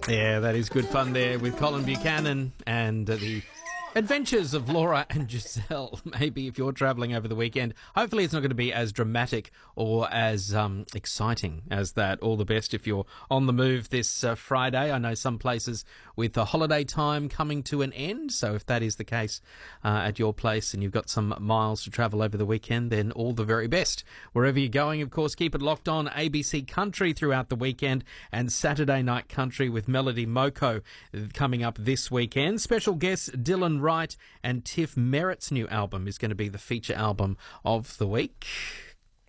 Yeah, that is good fun there with Colin Buchanan and the adventures of Laura and Giselle. Maybe if you're travelling over the weekend, hopefully it's not going to be as dramatic or as exciting as that. All the best if you're on the move this Friday. I know some places with the holiday time coming to an end, so if that is the case at your place and you've got some miles to travel over the weekend, then all the very best. Wherever you're going, of course, keep it locked on ABC Country throughout the weekend and Saturday Night Country with Melody Moko coming up this weekend. Special guests Dylan Wright and Tiff Merritt's new album is going to be the feature album of the week.